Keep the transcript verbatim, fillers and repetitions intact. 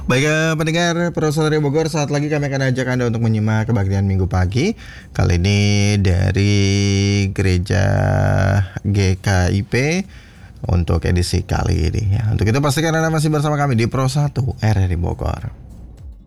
Baik, eh, pendengar Pro Satria Bogor, saat lagi kami akan ajak Anda untuk menyimak kebaktian Minggu pagi. Kali ini dari Gereja G K I P untuk edisi kali ini ya. Untuk itu pastikan Anda masih bersama kami di Pro satu R R I Bogor.